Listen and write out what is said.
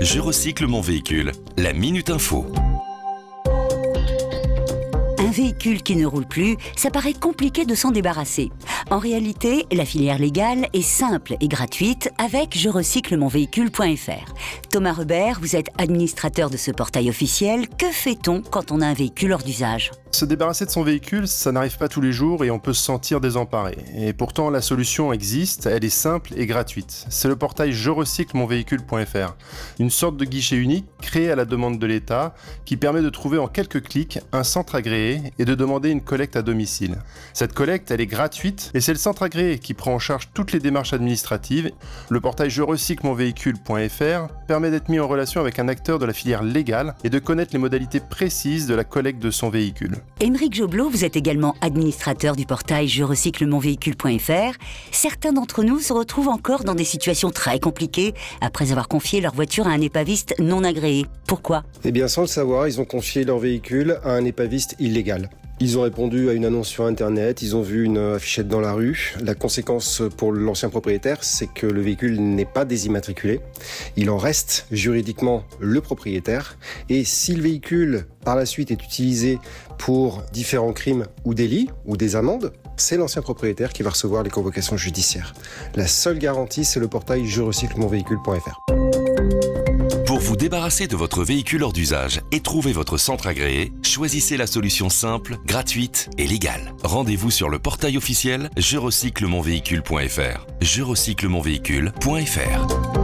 Je recycle mon véhicule. La Minute Info. Un véhicule qui ne roule plus, ça paraît compliqué de s'en débarrasser. En réalité, la filière légale est simple et gratuite avec jerecyclemonvéhicule.fr. Thomas Rebert, vous êtes administrateur de ce portail officiel. Que fait-on quand on a un véhicule hors d'usage ? Se débarrasser de son véhicule, ça n'arrive pas tous les jours et on peut se sentir désemparé. Et pourtant, la solution existe, elle est simple et gratuite. C'est le portail jerecyclemonvéhicule.fr, une sorte de guichet unique créé à la demande de l'État qui permet de trouver en quelques clics un centre agréé et de demander une collecte à domicile. Cette collecte, elle est gratuite et c'est le centre agréé qui prend en charge toutes les démarches administratives. Le portail jerecyclemonvéhicule.fr permet d'être mis en relation avec un acteur de la filière légale et de connaître les modalités précises de la collecte de son véhicule. Émeric Joblot, vous êtes également administrateur du portail jerecyclemonvéhicule.fr. Certains d'entre nous se retrouvent encore dans des situations très compliquées après avoir confié leur voiture à un épaviste non agréé. Pourquoi ? Eh bien, sans le savoir, ils ont confié leur véhicule à un épaviste illégal. Ils ont répondu à une annonce sur Internet, ils ont vu une affichette dans la rue. La conséquence pour l'ancien propriétaire, c'est que le véhicule n'est pas désimmatriculé. Il en reste juridiquement le propriétaire. Et si le véhicule, par la suite, est utilisé pour différents crimes ou délits ou des amendes, c'est l'ancien propriétaire qui va recevoir les convocations judiciaires. La seule garantie, c'est le portail jerecyclemonvéhicule.fr. Pour vous débarrasser de votre véhicule hors d'usage et trouver votre centre agréé, choisissez la solution simple, gratuite et légale. Rendez-vous sur le portail officiel jerecyclemonvéhicule.fr. jerecyclemonvéhicule.fr.